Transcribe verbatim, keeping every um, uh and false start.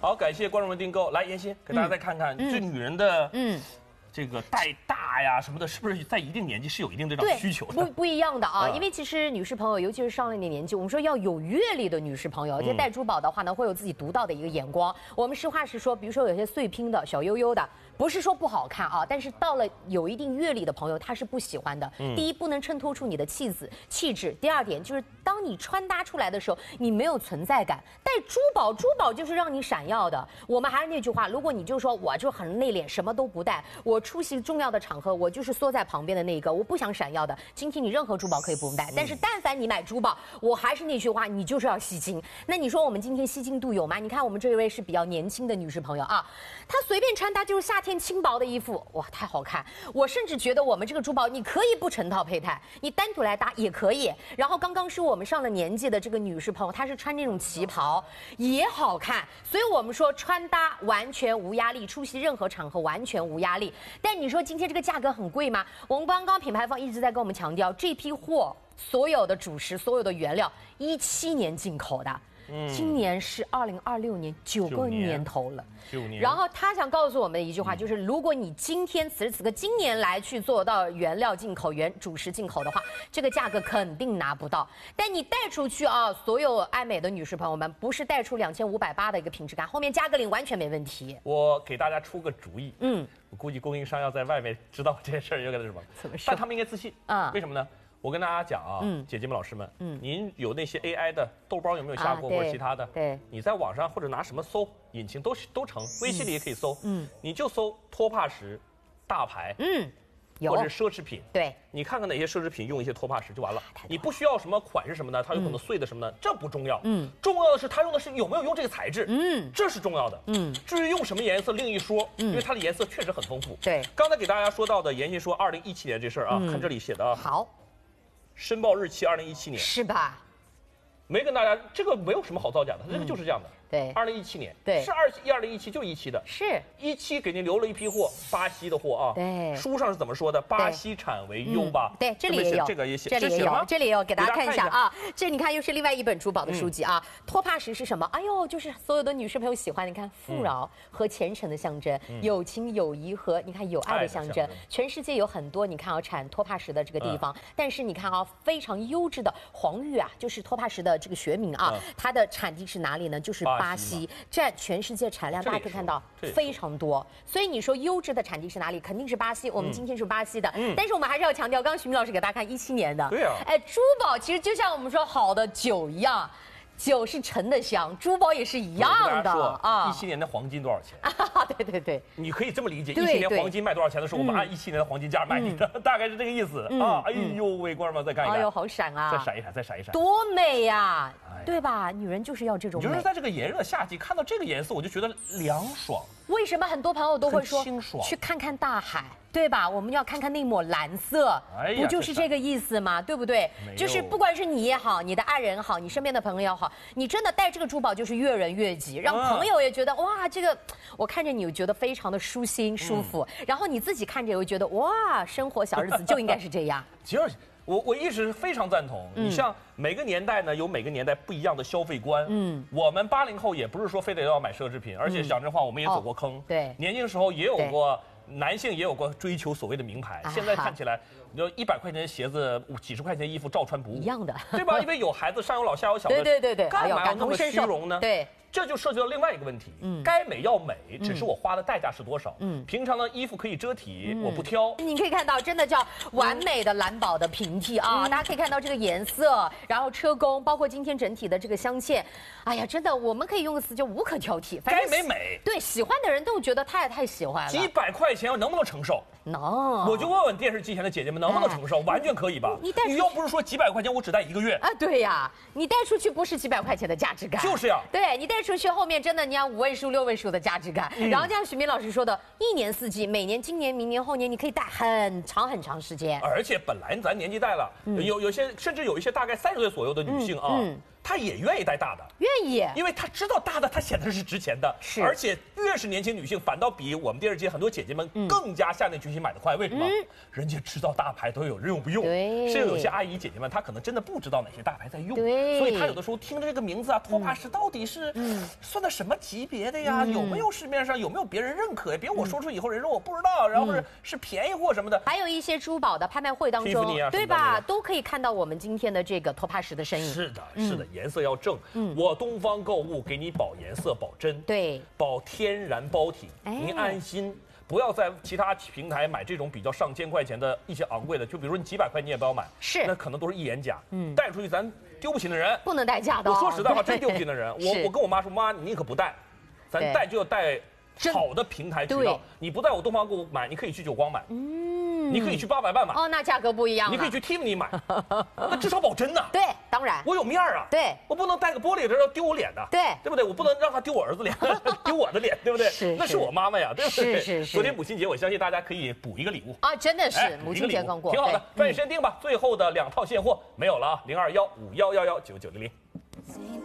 好，感谢观众们订购。来，妍希给大家再看看、嗯、这女人的嗯。这个带大呀什么的，是不是在一定年纪是有一定这种需求的？ 不不一样的啊，因为其实女士朋友，尤其是上了一点年纪，我们说要有阅历的女士朋友，而且戴珠宝的话呢，会有自己独到的一个眼光。我们实话实说，比如说有些碎拼的小悠悠的，不是说不好看啊，但是到了有一定阅历的朋友，他是不喜欢的。嗯、第一，不能衬托出你的气质气质；第二点就是当你穿搭出来的时候，你没有存在感。戴珠宝，珠宝就是让你闪耀的。我们还是那句话，如果你就说我就很内敛，什么都不戴，我出席重要的场合，我就是缩在旁边的那个，我不想闪耀的。今天你任何珠宝可以不用戴，但是但凡你买珠宝，我还是那句话，你就是要吸睛。那你说我们今天吸睛度有吗？你看我们这一位是比较年轻的女士朋友啊，她随便穿搭就是夏天轻薄的衣服，哇，太好看。我甚至觉得我们这个珠宝你可以不成套佩戴，你单独来搭也可以。然后刚刚是我们上了年纪的这个女士朋友，她是穿那种旗袍也好看，所以我们说穿搭完全无压力，出席任何场合完全无压力。但你说今天这个价格很贵吗？我们刚刚品牌方一直在跟我们强调，这批货所有的主食、所有的原料，一七年进口的。嗯、今年是二零二六年，九个年头了。九年。然后他想告诉我们的一句话，就是如果你今天此时此刻今年来去做到原料进口、原主食进口的话，这个价格肯定拿不到。但你带出去啊，所有爱美的女士朋友们，不是带出两千五百八的一个品质感，后面加个零完全没问题。 我给大家出个主意，嗯，我估计供应商要在外面知道这件事儿，又该什么？ 怎么说？ 但他们应该自信啊？为什么呢？我跟大家讲啊，嗯、姐姐们、老师们，嗯，您有那些 A I 的豆包有没有下过、啊、或者其他的？ 对， 你在网上或者拿什么搜引擎都都成，微信里也可以搜，嗯，你就搜托帕石大牌，嗯，有或者是奢侈品， 对， 你看看哪些奢侈品用一些托帕石就完了，你不需要什么款式什么的，它有可能碎的什么的，嗯、这不重要，嗯，重要的是它用的是有没有用这个材质，嗯，这是重要的，嗯，至于用什么颜色另一说，嗯，因为它的颜色确实很丰富， 对， 刚才给大家说到的妍希说二零一七年这事儿啊，嗯、看这里写的啊， 好。 申报日期二零一七年是吧？ 没跟大家这个没有什么好造假的，这个就是这样的。 对， 二零一七年， 对， 是二一二零一七就一期的， 是一期给您留了一批货，巴西的货啊。 对， 书上是怎么说的？巴西产为优吧？ 对，这里也有， 这个也写， 这里也有，这里也有，给大家看一下啊。这你看又是另外一本珠宝的书籍啊。托帕石是什么？哎呦，就是所有的女士朋友喜欢，你看富饶和虔诚的象征，友情、友谊和你看友爱的象征。全世界有很多你看啊产托帕石的这个地方，但是你看啊非常优质的黄玉啊，就是托帕石的这个学名啊，它的产地是哪里呢？就是巴西。占全世界产量，大家可以看到非常多，所以你说优质的产地是哪里？肯定是巴西。我们今天是巴西的，嗯、但是我们还是要强调，刚刚徐明老师给大家看一七年的， 对啊， 哎，珠宝其实就像我们说好的酒一样。酒是陈的香，珠宝也是一样的啊。一七年的黄金多少钱？ 啊，对对对， 你可以这么理解。一七年黄金卖多少钱的时候，我们按一七年的黄金价卖你的，大概是这个意思啊。哎呦喂，观众们再看一看， 哎呦，好闪啊！ 再闪一闪，再闪一闪， 多美呀，对吧？女人就是要这种美。 就是在这个炎热夏季看到这个颜色，我就觉得凉爽。 为什么很多朋友都会说清爽去看看大海？对吧？我们要看看那抹蓝色，哎、不就是这个意思吗？对不对？就是不管是你也好，你的爱人好，你身边的朋友也好，你真的戴这个珠宝就是悦人悦己，让朋友也觉得、嗯、哇，这个我看着你觉得非常的舒心舒服，嗯、然后你自己看着也会觉得哇，生活小日子就应该是这样。 就是。我我一直非常赞同，嗯、你像每个年代呢有每个年代不一样的消费观。嗯，我们八零后也不是说非得要买奢侈品，而且讲真话，我们也走过坑。 哦、对， 年轻时候也有过。男性也有过追求所谓的名牌，现在看起来，就一百块钱的鞋子、几十块钱的衣服照穿不误， 一样的， 对吧？因为有孩子，上有老下有小的， 对对对对， 干嘛要那么虚荣呢？ 对。 这就涉及到另外一个问题，嗯，该美要美，只是我花的代价是多少。嗯，平常的衣服可以遮体，嗯、我不挑。 你可以看到，真的叫完美的蓝宝的平替啊！嗯、大家可以看到这个颜色，然后车工，包括今天整体的这个镶嵌，哎呀，真的，我们可以用个词就无可挑剔。 该美美， 对，喜欢的人都觉得太太喜欢了。 几百块钱我能不能承受？ 能。 我就问问电视机前的姐姐们能不能承受？哎、完全可以吧？ 你带你又不是说几百块钱我只戴一个月啊？对呀，你带出去不是几百块钱的价值感， 就是呀。 对你带出去后面真的。你看五位数、六位数的价值感，嗯、然后就像许明老师说的，一年四季，每年、今年、明年、后年，你可以戴很长很长时间。 而且本来咱年纪大了，嗯、有有些甚至有一些大概三十岁左右的女性啊。嗯嗯他也愿意戴大的， 愿意， 因为他知道大的它显得是值钱的， 是， 而且越是年轻女性，反倒比我们电视机很多姐姐们更加下定决心买得快。为什么？嗯、人家知道大牌都有用不用， 对， 甚至有些阿姨姐姐们，她可能真的不知道哪些大牌在用， 对， 所以她有的时候听着这个名字啊，托帕石到底是算到什么级别的呀？嗯、有没有市面上有没有别人认可呀？别我说出以后人说我不知道，然后是是便宜货什么的。 还有一些珠宝的拍卖会当中， 啊、 对吧？都可以看到我们今天的这个托帕石的身影。 是的，是的，颜色要正。嗯，我东方购物给你保颜色、保真， 对， 保天然包体，您安心。不要在其他平台买这种比较上千块钱的一些昂贵的，就比如说你几百块你也不要买， 是， 那可能都是一眼假，嗯，带出去咱丢不起的人， 不能带假的。 我说实在话，真丢不起的人，我我跟我妈说，妈，你可不带，咱带就要带好的平台渠道，你不在我东方购物买，你可以去久光买，嗯，你可以去八佰伴买， 哦，那价格不一样， 你可以去 Tiffany 买，那至少保真呐， 对，当然， 我有面儿啊， 对， 我不能带个玻璃这要丢我脸的， 对， 对不对？我不能让他丢我儿子脸，丢我的脸，对不对？ 是， 那是我妈妈呀，对不对？ 是是是。 昨天母亲节，我相信大家可以补一个礼物啊，真的是母亲节刚过， 挺好的，抓紧时间订吧。最后的两套现货没有了啊，零二幺五幺幺幺九九零零。